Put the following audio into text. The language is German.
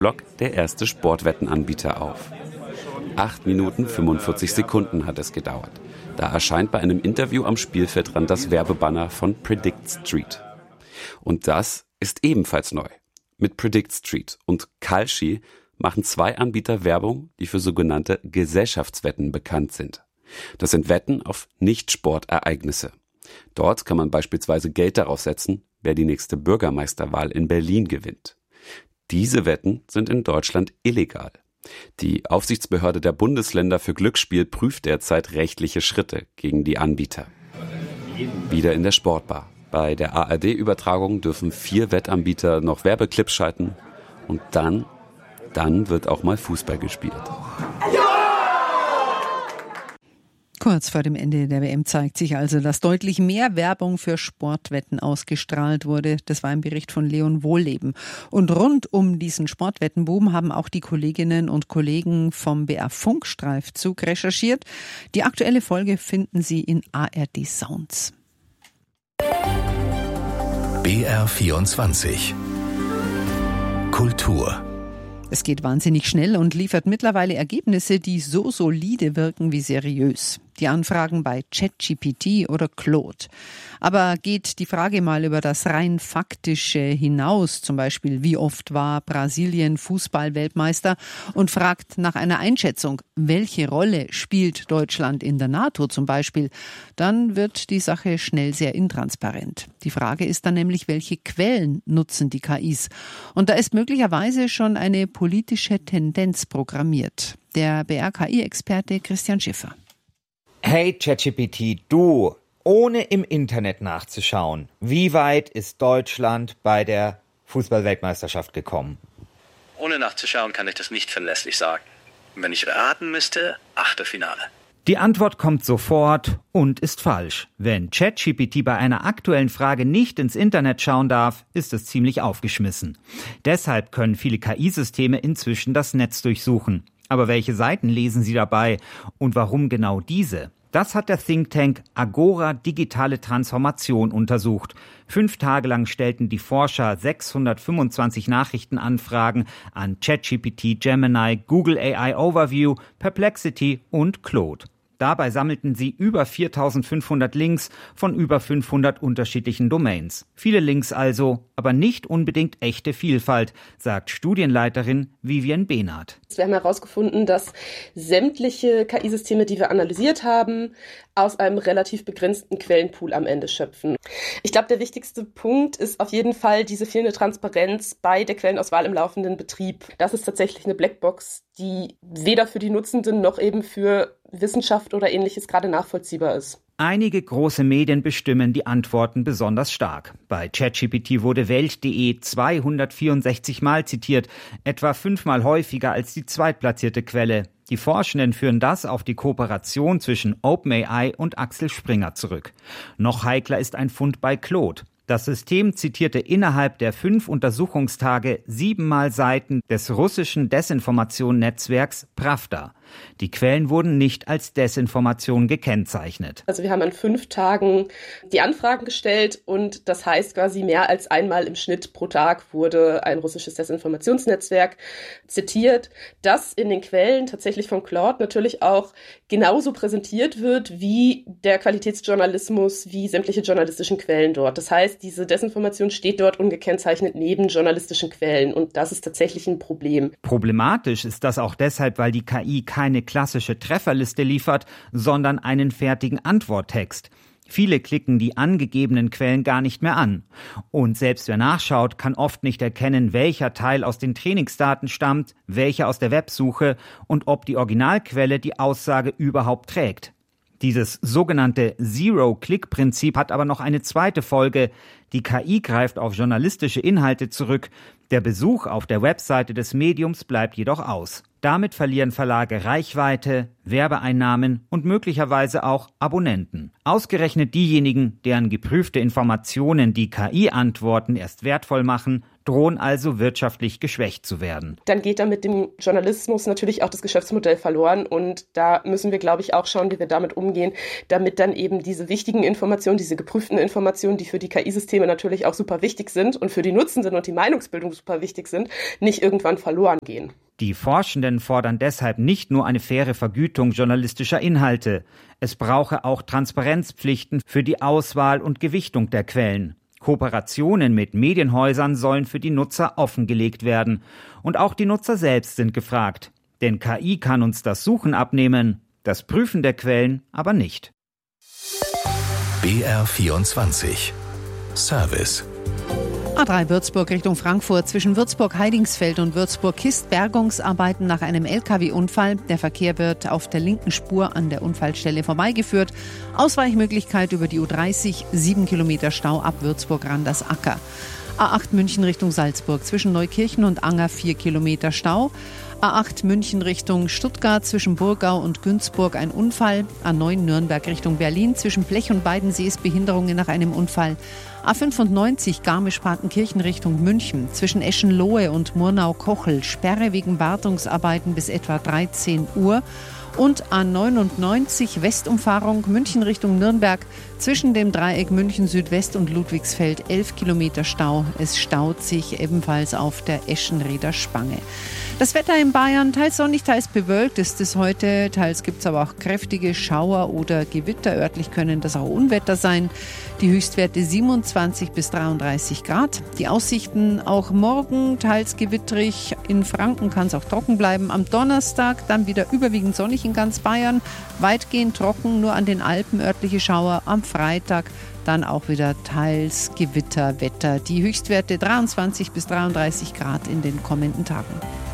Block der erste Sportwettenanbieter auf. 8 Minuten 45 Sekunden hat es gedauert. Da erscheint bei einem Interview am Spielfeldrand das Werbebanner von Predict Street. Und das ist ebenfalls neu. Mit Predict Street und Kalshi machen 2 Anbieter Werbung, die für sogenannte Gesellschaftswetten bekannt sind. Das sind Wetten auf Nicht-Sportereignisse. Dort kann man beispielsweise Geld darauf setzen, wer die nächste Bürgermeisterwahl in Berlin gewinnt. Diese Wetten sind in Deutschland illegal. Die Aufsichtsbehörde der Bundesländer für Glücksspiel prüft derzeit rechtliche Schritte gegen die Anbieter. Wieder in der Sportbar. Bei der ARD-Übertragung dürfen 4 Wettanbieter noch Werbeclips schalten und dann wird auch mal Fußball gespielt. Kurz vor dem Ende der WM zeigt sich also, dass deutlich mehr Werbung für Sportwetten ausgestrahlt wurde. Das war ein Bericht von Leon Wohlleben. Und rund um diesen Sportwettenboom haben auch die Kolleginnen und Kollegen vom BR Funkstreifzug recherchiert. Die aktuelle Folge finden Sie in ARD Sounds. BR24 Kultur. Es geht wahnsinnig schnell und liefert mittlerweile Ergebnisse, die so solide wirken wie seriös. Die Anfragen bei ChatGPT oder Claude. Aber geht die Frage mal über das rein Faktische hinaus, zum Beispiel wie oft war Brasilien Fußball-Weltmeister, und fragt nach einer Einschätzung, welche Rolle spielt Deutschland in der NATO zum Beispiel, dann wird die Sache schnell sehr intransparent. Die Frage ist dann nämlich, welche Quellen nutzen die KIs? Und da ist möglicherweise schon eine politische Tendenz programmiert. Der BR-KI-Experte Christian Schiffer. Hey ChatGPT, du, ohne im Internet nachzuschauen, wie weit ist Deutschland bei der Fußball-Weltmeisterschaft gekommen? Ohne nachzuschauen kann ich das nicht verlässlich sagen. Wenn ich raten müsste, Achtelfinale. Die Antwort kommt sofort und ist falsch. Wenn ChatGPT bei einer aktuellen Frage nicht ins Internet schauen darf, ist es ziemlich aufgeschmissen. Deshalb können viele KI-Systeme inzwischen das Netz durchsuchen. Aber welche Seiten lesen sie dabei und warum genau diese? Das hat der Think Tank Agora Digitale Transformation untersucht. 5 Tage lang stellten die Forscher 625 Nachrichtenanfragen an ChatGPT, Gemini, Google AI Overview, Perplexity und Claude. Dabei sammelten sie über 4.500 Links von über 500 unterschiedlichen Domains. Viele Links also, aber nicht unbedingt echte Vielfalt, sagt Studienleiterin Vivian Behnert. Wir haben herausgefunden, dass sämtliche KI-Systeme, die wir analysiert haben, aus einem relativ begrenzten Quellenpool am Ende schöpfen. Ich glaube, der wichtigste Punkt ist auf jeden Fall diese fehlende Transparenz bei der Quellenauswahl im laufenden Betrieb. Das ist tatsächlich eine Blackbox, die weder für die Nutzenden noch eben für Wissenschaft oder Ähnliches gerade nachvollziehbar ist. Einige große Medien bestimmen die Antworten besonders stark. Bei ChatGPT wurde Welt.de 264 Mal zitiert, etwa 5-mal häufiger als die zweitplatzierte Quelle. Die Forschenden führen das auf die Kooperation zwischen OpenAI und Axel Springer zurück. Noch heikler ist ein Fund bei Claude. Das System zitierte innerhalb der 5 Untersuchungstage 7-mal Seiten des russischen Desinformationsnetzwerks Pravda. Die Quellen wurden nicht als Desinformation gekennzeichnet. Also wir haben an 5 Tagen die Anfragen gestellt und das heißt quasi mehr als einmal im Schnitt pro Tag wurde ein russisches Desinformationsnetzwerk zitiert, das in den Quellen tatsächlich von Claude natürlich auch genauso präsentiert wird wie der Qualitätsjournalismus, wie sämtliche journalistischen Quellen dort. Das heißt, diese Desinformation steht dort ungekennzeichnet neben journalistischen Quellen und das ist tatsächlich ein Problem. Problematisch ist das auch deshalb, weil die KI keine klassische Trefferliste liefert, sondern einen fertigen Antworttext. Viele klicken die angegebenen Quellen gar nicht mehr an. Und selbst wer nachschaut, kann oft nicht erkennen, welcher Teil aus den Trainingsdaten stammt, welcher aus der Websuche und ob die Originalquelle die Aussage überhaupt trägt. Dieses sogenannte Zero-Click-Prinzip hat aber noch eine zweite Folge. Die KI greift auf journalistische Inhalte zurück. Der Besuch auf der Webseite des Mediums bleibt jedoch aus. Damit verlieren Verlage Reichweite, Werbeeinnahmen und möglicherweise auch Abonnenten. Ausgerechnet diejenigen, deren geprüfte Informationen die KI-Antworten erst wertvoll machen, drohen also wirtschaftlich geschwächt zu werden. Dann geht da mit dem Journalismus natürlich auch das Geschäftsmodell verloren und da müssen wir, glaube ich, auch schauen, wie wir damit umgehen, damit dann eben diese wichtigen Informationen, diese geprüften Informationen, die für die KI-Systeme natürlich auch super wichtig sind und für die Nutzenden und die Meinungsbildung super wichtig sind, nicht irgendwann verloren gehen. Die Forschenden fordern deshalb nicht nur eine faire Vergütung journalistischer Inhalte. Es brauche auch Transparenzpflichten für die Auswahl und Gewichtung der Quellen. Kooperationen mit Medienhäusern sollen für die Nutzer offengelegt werden. Und auch die Nutzer selbst sind gefragt. Denn KI kann uns das Suchen abnehmen, das Prüfen der Quellen aber nicht. BR24 Service. A3 Würzburg Richtung Frankfurt. Zwischen Würzburg-Heidingsfeld und Würzburg-Kist Bergungsarbeiten nach einem LKW-Unfall. Der Verkehr wird auf der linken Spur an der Unfallstelle vorbeigeführt. Ausweichmöglichkeit über die U30, 7 Kilometer Stau ab Würzburg-Randersacker. A8 München Richtung Salzburg. Zwischen Neukirchen und Anger 4 Kilometer Stau. A8 München Richtung Stuttgart, zwischen Burgau und Günzburg ein Unfall. A9 Nürnberg Richtung Berlin, zwischen Blech und Weidensees Behinderungen nach einem Unfall. A95 Garmisch-Partenkirchen Richtung München, zwischen Eschenlohe und Murnau-Kochel Sperre wegen Wartungsarbeiten bis etwa 13 Uhr. Und A99 Westumfahrung München Richtung Nürnberg, zwischen dem Dreieck München Südwest und Ludwigsfeld 11 Kilometer Stau. Es staut sich ebenfalls auf der Eschenreder Spange. Das Wetter in Bayern, teils sonnig, teils bewölkt ist es heute. Teils gibt es aber auch kräftige Schauer oder Gewitter. Örtlich können das auch Unwetter sein. Die Höchstwerte 27 bis 33 Grad. Die Aussichten auch morgen teils gewittrig. In Franken kann es auch trocken bleiben. Am Donnerstag dann wieder überwiegend sonnig in ganz Bayern. Weitgehend trocken, nur an den Alpen örtliche Schauer. Am Freitag dann auch wieder teils Gewitterwetter. Die Höchstwerte 23 bis 33 Grad in den kommenden Tagen.